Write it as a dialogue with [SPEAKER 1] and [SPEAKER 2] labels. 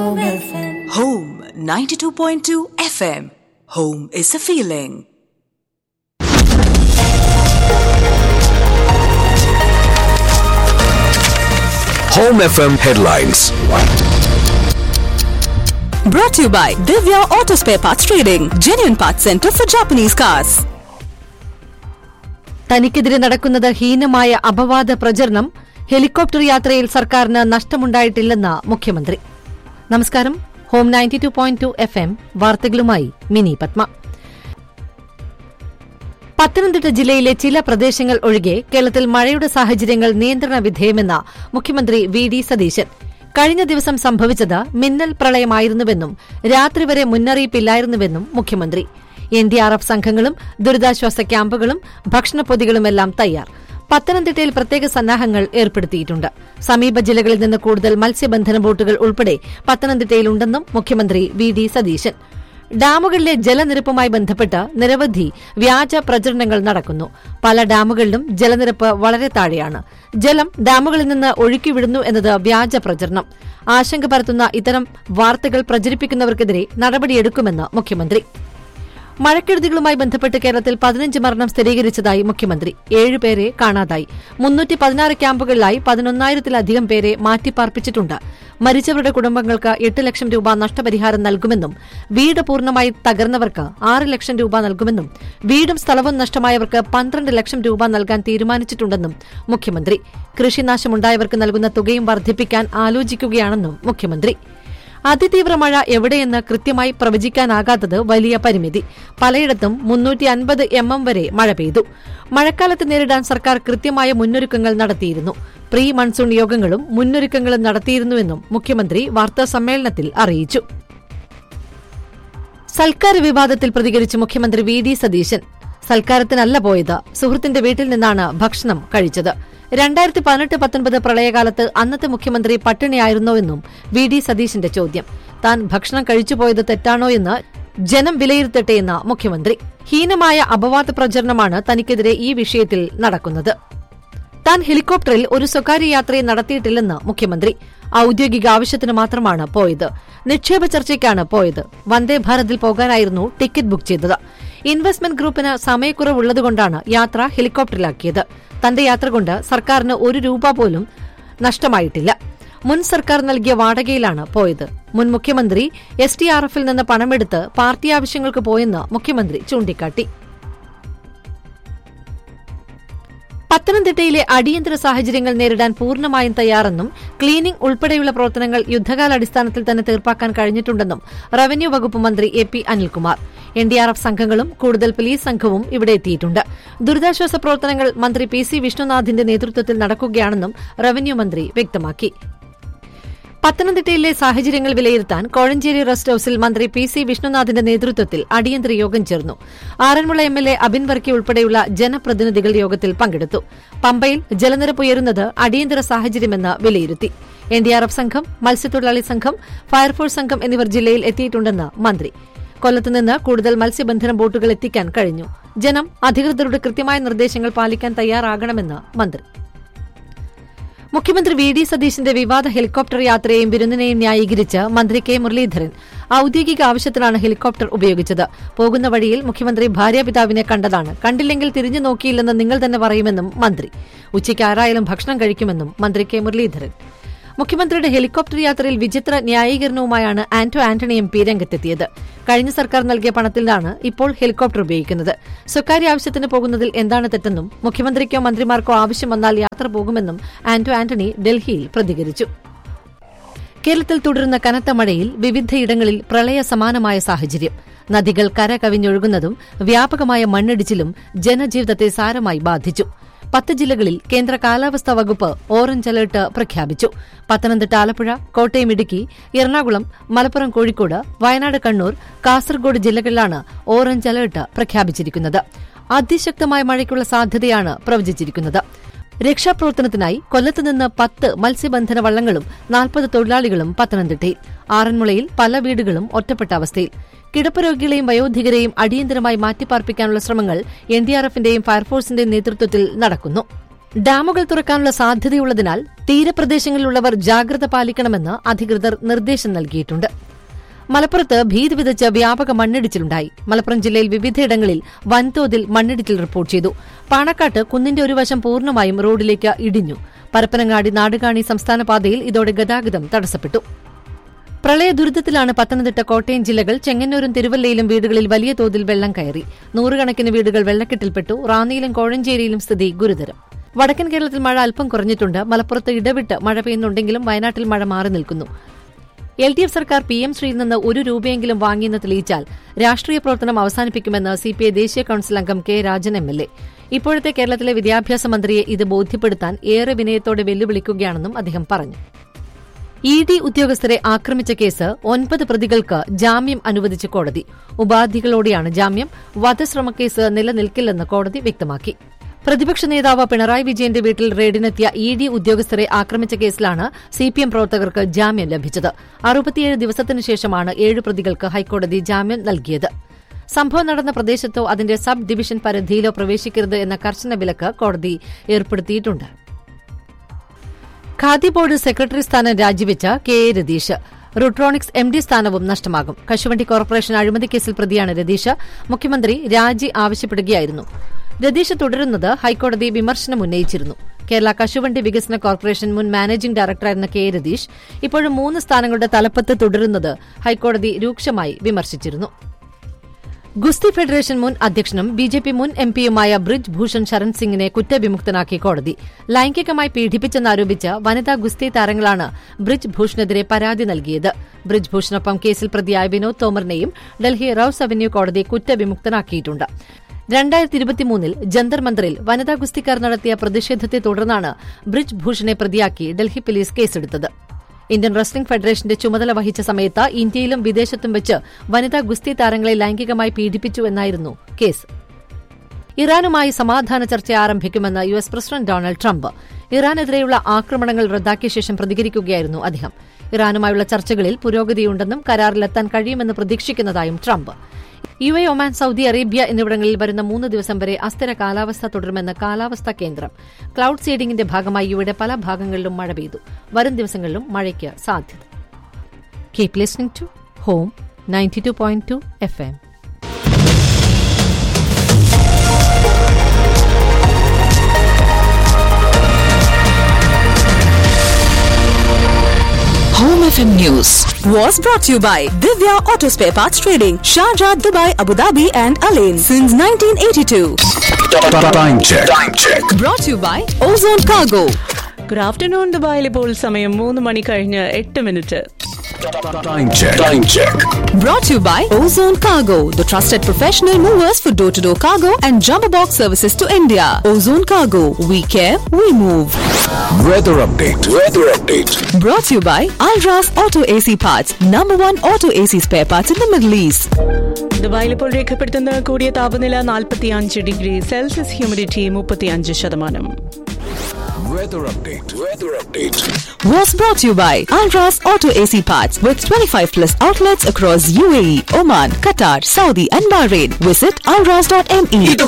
[SPEAKER 1] Home FM.
[SPEAKER 2] Home 92.2 FM. Home is a feeling.
[SPEAKER 3] Home FM headlines.
[SPEAKER 2] Brought to you by Divya Auto Spare Parts Trading, genuine parts center for Japanese cars.
[SPEAKER 4] തനിക്കെതിരെ നടക്കുന്നത് ഹീനമായ അപവാദ പ്രചരണം. Helicopter യാത്രയിൽ സർക്കാരിന് നഷ്ടമുണ്ടായിട്ടില്ലെന്ന് മുഖ്യമന്ത്രി. നമസ്കാരം. ഹോം 92.2 FM വാർത്തകളുമായി മിനി പത്മ. പത്തനംതിട്ട ജില്ലയിലെ ചില പ്രദേശങ്ങൾ ഒഴികെ കേരളത്തിൽ മഴയുടെ സാഹചര്യങ്ങൾ നിയന്ത്രണ വിധേയമെന്ന് മുഖ്യമന്ത്രി വി ഡി സതീശൻ. കഴിഞ്ഞ ദിവസം സംഭവിച്ചത് മിന്നൽ പ്രളയമായിരുന്നുവെന്നും രാത്രി വരെ മുന്നറിയിപ്പില്ലായിരുന്നുവെന്നും മുഖ്യമന്ത്രി. NDRF സംഘങ്ങളും ദുരിതാശ്വാസ ക്യാമ്പുകളും ഭക്ഷണപ്പൊതികളുമെല്ലാം തയ്യാർ. പത്തനംതിട്ടയിൽ പ്രത്യേക സന്നാഹങ്ങൾ ഏർപ്പെടുത്തിയിട്ടുണ്ട്. സമീപ ജില്ലകളിൽ നിന്ന് കൂടുതൽ മത്സ്യബന്ധന ബോട്ടുകൾ ഉൾപ്പെടെ പത്തനംതിട്ടയിലുണ്ടെന്നും മുഖ്യമന്ത്രി വി ഡി സതീശൻ. ഡാമുകളിലെ ജലനിരപ്പുമായി ബന്ധപ്പെട്ട് നിരവധി വ്യാജ പ്രചരണങ്ങൾ നടക്കുന്നു. പല ഡാമുകളിലും ജലനിരപ്പ് വളരെ താഴെയാണ്. ജലം ഡാമുകളിൽ നിന്ന് ഒഴുക്കിവിടുന്നു എന്നത് വ്യാജ പ്രചരണം. ആശങ്ക പരത്തുന്ന ഇത്തരം വാർത്തകൾ പ്രചരിപ്പിക്കുന്നവർക്കെതിരെ നടപടിയെടുക്കുമെന്ന് മുഖ്യമന്ത്രി. മഴക്കെടുതികളുമായി ബന്ധപ്പെട്ട് കേരളത്തിൽ 15 മരണം സ്ഥിരീകരിച്ചതായി മുഖ്യമന്ത്രി. 7 പേരെ കാണാതായി. 316 ക്യാമ്പുകളിലായി 11,000-ലധികം പേരെ മാറ്റിപ്പാർപ്പിച്ചിട്ടുണ്ട്. മരിച്ചവരുടെ കുടുംബങ്ങൾക്ക് 8 ലക്ഷം രൂപ നഷ്ടപരിഹാരം നൽകുമെന്നും വീട് പൂർണ്ണമായി തകർന്നവർക്ക് 6 ലക്ഷം രൂപ നൽകുമെന്നും വീടും സ്ഥലവും നഷ്ടമായവർക്ക് 12 ലക്ഷം രൂപ നൽകാൻ തീരുമാനിച്ചിട്ടുണ്ടെന്നും മുഖ്യമന്ത്രി. കൃഷിനാശമുണ്ടായവർക്ക് നൽകുന്ന തുകയും വർദ്ധിപ്പിക്കാൻ ആലോചിക്കുകയാണെന്നും മുഖ്യമന്ത്രി. അതിതീവ്ര മഴ എവിടെയെന്ന് കൃത്യമായി പ്രവചിക്കാനാകാത്തത് വലിയ പരിമിതി. പലയിടത്തും 350 mm വരെ മഴ പെയ്തു. മഴക്കാലത്ത് നേരിടാൻ സർക്കാർ കൃത്യമായ മുന്നൊരുക്കങ്ങൾ നടത്തിയിരുന്നു. പ്രീ മൺസൂൺ യോഗങ്ങളും മുന്നൊരുക്കങ്ങളും നടത്തിയിരുന്നുവെന്നും മുഖ്യമന്ത്രി വാർത്താസമ്മേളനത്തിൽ അറിയിച്ചു. സൽക്കാര വിവാദത്തിൽ പ്രതികരിച്ച് മുഖ്യമന്ത്രി വി ഡി സതീശൻ. സൽക്കാരത്തിനല്ല പോയത്, സുഹൃത്തിന്റെ വീട്ടിൽ നിന്നാണ് ഭക്ഷണം കഴിച്ചത്. 2018-19 പ്രളയകാലത്ത് അന്നത്തെ മുഖ്യമന്ത്രി പട്ടിണിയായിരുന്നോയെന്നും വി ഡി സതീശന്റെ ചോദ്യം. താൻ ഭക്ഷണം കഴിച്ചുപോയത് തെറ്റാണോ എന്ന് ജനം വിലയിരുത്തട്ടെയെന്ന് മുഖ്യമന്ത്രി. ഹീനമായ അപവാദ പ്രചരണമാണ് തനിക്കെതിരെ ഈ വിഷയത്തിൽ നടക്കുന്നത്. താൻ ഹെലികോപ്റ്ററിൽ ഒരു സ്വകാര്യ യാത്രയും നടത്തിയിട്ടില്ലെന്ന് മുഖ്യമന്ത്രി. ഔദ്യോഗിക ആവശ്യത്തിന് മാത്രമാണ് പോയത്. നിക്ഷേപ ചർച്ചയ്ക്കാണ് പോയത്. വന്ദേ ഭാരതിൽ പോകാനായിരുന്നു ടിക്കറ്റ് ബുക്ക് ചെയ്തത്. ഇൻവെസ്റ്റ്മെന്റ് ഗ്രൂപ്പിന് സമയക്കുറവുള്ളതുകൊണ്ടാണ് യാത്ര ഹെലികോപ്റ്ററിലാക്കിയത്. തന്റെ യാത്ര കൊണ്ട് സർക്കാരിന് 1 രൂപ പോലും നഷ്ടമായിട്ടില്ല. മുൻ സർക്കാർ നൽകിയ വാടകയിലാണ് പോയത്. മുൻ മുഖ്യമന്ത്രി SDRFൽ നിന്ന് പണമെടുത്ത് പാർട്ടി ആവശ്യങ്ങൾക്ക് പോയെന്ന് മുഖ്യമന്ത്രി ചൂണ്ടിക്കാട്ടി. പത്തനംതിട്ടയിലെ അടിയന്തര സാഹചര്യങ്ങൾ നേരിടാൻ പൂർണ്ണമായും തയ്യാറെന്നും ക്ലീനിംഗ് ഉൾപ്പെടെയുള്ള പ്രവർത്തനങ്ങൾ യുദ്ധകാലാടിസ്ഥാനത്തിൽ തന്നെ തീർപ്പാക്കാൻ കഴിഞ്ഞിട്ടുണ്ടെന്നും റവന്യൂ വകുപ്പ് മന്ത്രി AP അനിൽകുമാർ. NDRF സംഘങ്ങളും കൂടുതൽ പോലീസ് സംഘവും ഇവിടെ എത്തിയിട്ടുണ്ട്. ദുരിതാശ്വാസ പ്രവർത്തനങ്ങൾ മന്ത്രി PC വിഷ്ണുനാഥിന്റെ നേതൃത്വത്തിൽ നടക്കുകയാണെന്നും റവന്യൂ മന്ത്രി വ്യക്തമാക്കി. പത്തനംതിട്ടയിലെ സാഹചര്യങ്ങൾ വിലയിരുത്താൻ കോഴഞ്ചേരി റെസ്റ്റ് ഹൌസിൽ മന്ത്രി PC വിഷ്ണുനാഥിന്റെ നേതൃത്വത്തിൽ അടിയന്തര യോഗം ചേർന്നു. ആറന്മുള MLA അബിൻ വർക്കി ഉൾപ്പെടെയുള്ള ജനപ്രതിനിധികൾ യോഗത്തിൽ പങ്കെടുത്തു. പമ്പയിൽ ജലനിരപ്പ് ഉയരുന്നത് അടിയന്തര സാഹചര്യമെന്ന് വിലയിരുത്തി. NDRF സംഘം, മത്സ്യത്തൊഴിലാളി സംഘം, ഫയർഫോഴ്സ് സംഘം എന്നിവർ ജില്ലയിൽ എത്തിയിട്ടുണ്ടെന്ന് മന്ത്രി. കൊല്ലത്തുനിന്ന് കൂടുതൽ മത്സ്യബന്ധന ബോട്ടുകൾ എത്തിക്കാൻ കഴിഞ്ഞു. ജനം അധികൃതരുടെ കൃത്യമായ നിർദ്ദേശങ്ങൾ പാലിക്കാൻ തയ്യാറാകണമെന്ന് മന്ത്രി. മുഖ്യമന്ത്രി വി ഡി സതീശന്റെ വിവാദ ഹെലികോപ്റ്റർ യാത്രയെയും വിരുന്നിനെയും ന്യായീകരിച്ച് മന്ത്രി K മുരളീധരൻ. ഔദ്യോഗിക ആവശ്യത്തിനാണ് ഹെലികോപ്റ്റർ ഉപയോഗിച്ചത്. പോകുന്ന വഴിയിൽ മുഖ്യമന്ത്രി ഭാര്യാപിതാവിനെ കണ്ടതാണ്. കണ്ടില്ലെങ്കിൽ തിരിഞ്ഞു നോക്കിയില്ലെന്ന് നിങ്ങൾ തന്നെ പറയുമെന്നും മന്ത്രി. ഉച്ചയ്ക്ക് ആരായാലും ഭക്ഷണം കഴിക്കുമെന്നും മന്ത്രി K മുരളീധരൻ. മുഖ്യമന്ത്രിയുടെ ഹെലികോപ്റ്റർ യാത്രയിൽ വിചിത്ര ന്യായീകരണവുമായാണ് ആന്റണി MP രംഗത്തെത്തിയത്. കഴിഞ്ഞ സർക്കാർ നൽകിയ പണത്തിലാണ് ഇപ്പോൾ ഹെലികോപ്റ്റർ ഉപയോഗിക്കുന്നത്. സ്വകാര്യ ആവശ്യത്തിന് പോകുന്നതിൽ എന്താണ് തെറ്റെന്നും മുഖ്യമന്ത്രിക്കോ മന്ത്രിമാർക്കോ ആവശ്യം വന്നാൽ യാത്ര പോകുമെന്നും ആന്റണി ഡൽഹിയിൽ പ്രതികരിച്ചു. കേരളത്തിൽ തുടരുന്ന കനത്ത മഴയിൽ വിവിധയിടങ്ങളിൽ പ്രളയ സമാനമായ സാഹചര്യം. നദികൾ കര കവിഞ്ഞൊഴുകുന്നതും വ്യാപകമായ മണ്ണിടിച്ചിലും ജനജീവിതത്തെ സാരമായി ബാധിച്ചു. 10 ജില്ലകളിൽ കേന്ദ്ര കാലാവസ്ഥാ വകുപ്പ് ഓറഞ്ച് അലർട്ട് പ്രഖ്യാപിച്ചു. പത്തനംതിട്ട, ആലപ്പുഴ, കോട്ടയം, ഇടുക്കി, എറണാകുളം, മലപ്പുറം, കോഴിക്കോട്, വയനാട്, കണ്ണൂർ, കാസർഗോഡ് ജില്ലകളിലാണ് ഓറഞ്ച് അലർട്ട് പ്രഖ്യാപിച്ചിരിക്കുന്നത്. അതിശക്തമായ മഴയ്ക്കുള്ള സാധ്യതയാണ് പ്രവചിച്ചിരിക്കുന്നത്. രക്ഷാപ്രവർത്തനത്തിനായി കൊല്ലത്തുനിന്ന് 10 മത്സ്യബന്ധന വള്ളങ്ങളും 40 തൊഴിലാളികളും പത്തനംതിട്ടയിൽ. ആറന്മുളയിൽ പല വീടുകളും ഒറ്റപ്പെട്ട അവസ്ഥയിൽ. കിടപ്പ് രോഗികളെയും വയോധികരെയും അടിയന്തരമായി മാറ്റിപ്പാർപ്പിക്കാനുള്ള ശ്രമങ്ങൾ NDRFന്റെയും ഫയർഫോഴ്സിന്റെയും നേതൃത്വത്തിൽ നടക്കുന്നു. ഡാമുകൾ തുറക്കാനുള്ള സാധ്യതയുള്ളതിനാൽ തീരപ്രദേശങ്ങളിലുള്ളവർ ജാഗ്രത പാലിക്കണമെന്ന് അധികൃതർ നിർദ്ദേശം നൽകിയിട്ടുണ്ട്. മലപ്പുറത്ത് ഭീതി വിതച്ച വ്യാപക മണ്ണിടിച്ചിലുണ്ടായി. മലപ്പുറം ജില്ലയിൽ വിവിധയിടങ്ങളിൽ വൻതോതിൽ മണ്ണിടിച്ചിൽ റിപ്പോർട്ട് ചെയ്തു. പാണക്കാട്ട് കുന്നിന്റെ ഒരു വശം പൂർണ്ണമായും റോഡിലേക്ക് ഇടിഞ്ഞു. പരപ്പനങ്ങാടി നാടുകാണി സംസ്ഥാന പാതയിൽ ഇതോടെ ഗതാഗതം തടസ്സപ്പെട്ടു. പ്രളയ ദുരിതത്തിലാണ് പത്തനംതിട്ട, കോട്ടയം ജില്ലകൾ. ചെങ്ങന്നൂരും തിരുവല്ലയിലും വീടുകളിൽ വലിയ തോതിൽ വെള്ളം കയറി. നൂറുകണക്കിന് വീടുകൾ വെള്ളക്കെട്ടിൽപ്പെട്ടു. റാന്നിയിലും കോഴഞ്ചേരിയിലും സ്ഥിതി ഗുരുതരം. വടക്കൻ കേരളത്തിൽ മഴ അല്പം കുറഞ്ഞിട്ടുണ്ട്. മലപ്പുറത്ത് ഇടവിട്ട് മഴ പെയ്യുന്നുണ്ടെങ്കിലും വയനാട്ടിൽ മഴ മാറി നിൽക്കുന്നു. LDF സർക്കാർ PM ശ്രീയിൽ നിന്ന് ₹1 വാങ്ങിയെന്ന് തെളിയിച്ചാൽ രാഷ്ട്രീയ പ്രവർത്തനം അവസാനിപ്പിക്കുമെന്ന് CPI ദേശീയ കൌൺസിൽ അംഗം K. രാജൻ MLA. ഇപ്പോഴത്തെ കേരളത്തിലെ വിദ്യാഭ്യാസ മന്ത്രിയെ ഇത് ബോധ്യപ്പെടുത്താൻ ഏറെ വിനയത്തോടെ വെല്ലുവിളിക്കുകയാണെന്നും അദ്ദേഹം പറഞ്ഞു. ED ഉദ്യോഗസ്ഥരെ ആക്രമിച്ച കേസ് 9 പ്രതികൾക്ക് ജാമ്യം അനുവദിച്ച കോടതി. ഉപാധികളോടെയാണ് ജാമ്യം. വധശ്രമക്കേസ് നിലനിൽക്കില്ലെന്ന് കോടതി വ്യക്തമാക്കി. പ്രതിപക്ഷ നേതാവ് പിണറായി വിജയന്റെ വീട്ടിൽ റെയ്ഡിനെത്തിയ ED ഉദ്യോഗസ്ഥരെ ആക്രമിച്ച കേസിലാണ് CPM പ്രവർത്തകർക്ക് ജാമ്യം ലഭിച്ചത്. 67 ദിവസത്തിനു ശേഷമാണ് 7 പ്രതികൾക്ക് ഹൈക്കോടതി ജാമ്യം നൽകിയത്. സംഭവം നടന്ന പ്രദേശത്തോ അതിന്റെ സബ് ഡിവിഷൻ പരിധിയിലോ പ്രവേശിക്കരുത് എന്ന കർശന വിലക്ക് കോടതി ഏർപ്പെടുത്തിയിട്ടുണ്ട്. ഖാദി ബോർഡ് സെക്രട്ടറി സ്ഥാനം രാജിവെച്ച KA രതീഷ്. റുട്രോണിക്സ് MD സ്ഥാനവും നഷ്ടമാകും. കശുവണ്ടി കോർപ്പറേഷൻ അഴിമതി കേസിൽ പ്രതിയാണ് രതീഷ്. മുഖ്യമന്ത്രി രാജി ആവശ്യപ്പെടുകയായിരുന്നു. രതീഷ് തുടരുന്നത് ഹൈക്കോടതി വിമർശനം ഉന്നയിച്ചിരുന്നു. കേരള കശുവണ്ടി വികസന കോർപ്പറേഷൻ മുൻ മാനേജിംഗ് ഡയറക്ടറായിരുന്ന KA രതീഷ് ഇപ്പോഴും 3 സ്ഥാനങ്ങളുടെ തലപ്പത്ത് തുടരുന്നത് ഹൈക്കോടതി രൂക്ഷമായി വിമർശിച്ചിരുന്നു. ഗുസ്തി ഫെഡറേഷൻ മുൻ അധ്യക്ഷനും BJP മുൻ MPയുമായ ബ്രിജ് ഭൂഷൺ ശരൺ സിംഗിനെ കുറ്റവിമുക്തനാക്കി കോടതി. ലൈംഗികമായി പീഡിപ്പിച്ചെന്നാരോപിച്ച് വനിതാ ഗുസ്തി താരങ്ങളാണ് ബ്രിജ് ഭൂഷണെതിരെ പരാതി നൽകിയത്. ബ്രിജ് ഭൂഷണൊപ്പം കേസിൽ പ്രതിയായ വിനോദ് തോമറിനെയും ഡൽഹി റൌസ് അവന്യൂ കോടതി കുറ്റവിമുക്തനാക്കിയിട്ടുണ്ട്. 2023 ജന്തർ മന്ദറിൽ വനിതാ ഗുസ്തിക്കാർ നടത്തിയ പ്രതിഷേധത്തെ തുടർന്നാണ് ബ്രിജ് ഭൂഷണെ പ്രതിയാക്കി ഡൽഹി പോലീസ് കേസെടുത്തത്. ഇന്ത്യൻ റെസ്ലിംഗ് ഫെഡറേഷന്റെ ചുമതല വഹിച്ച സമയത്ത് ഇന്ത്യയിലും വിദേശത്തും വെച്ച് വനിതാ ഗുസ്തി താരങ്ങളെ ലൈംഗികമായി പീഡിപ്പിച്ചു എന്നായിരുന്നു കേസ്. ഇറാനുമായി സമാധാന ചർച്ച ആരംഭിക്കുമെന്ന് US പ്രസിഡന്റ് ഡൊണാൾഡ് ട്രംപ്. ഇറാനെതിരെയുള്ള ആക്രമണങ്ങൾ റദ്ദാക്കിയ ശേഷം പ്രതികരിക്കുകയായിരുന്നു അദ്ദേഹം. ഇറാനുമായുള്ള ചർച്ചകളിൽ പുരോഗതിയുണ്ടെന്നും കരാറിലെത്താൻ കഴിയുമെന്ന് പ്രതീക്ഷിക്കുന്നതായും Trump. UAE, Oman, Saudi Arabia എന്നിവിടങ്ങളിൽ വരുന്ന 3 ദിവസം വരെ അസ്ഥിര കാലാവസ്ഥ തുടരുമെന്ന് കാലാവസ്ഥാ കേന്ദ്രം. ക്ലൌഡ് സീഡിംഗിന്റെ ഭാഗമായി യുവയുടെ പല ഭാഗങ്ങളിലും മഴ പെയ്തു. വരും ദിവസങ്ങളിലും മഴയ്ക്ക് സാധ്യത. Keep listening to home 92.2 FM.
[SPEAKER 2] Home FM News was brought to you by Divya Auto Spare Parts Trading, Sharjah, Dubai, Abu Dhabi and Alain since 1982.
[SPEAKER 3] Time check.
[SPEAKER 2] Brought to you by Ozone Cargo.
[SPEAKER 1] Good afternoon, ദുബായിൽ ഇപ്പോൾ സമയം 3 മണി കഴിഞ്ഞ് 8 minute.
[SPEAKER 3] Time check.
[SPEAKER 2] Brought to you by Ozone Cargo, the trusted professional movers for door-to-door cargo and jumbo box services to India. Ozone Cargo, we care, we move.
[SPEAKER 3] Weather update.
[SPEAKER 2] Brought to you by Alras Auto AC Parts, #1 auto AC spare parts in the Middle East.
[SPEAKER 1] ദുബായിൽ ഇപ്പോൾ രേഖപ്പെടുത്തുന്ന കൂടിയ താപനില 45 degree Celsius, humidity 35%.
[SPEAKER 3] Weather update.
[SPEAKER 2] Was brought to you by Alras Auto AC Parts with 25+ outlets across UAE, Oman, Qatar, Saudi and Bahrain. Visit alras.me.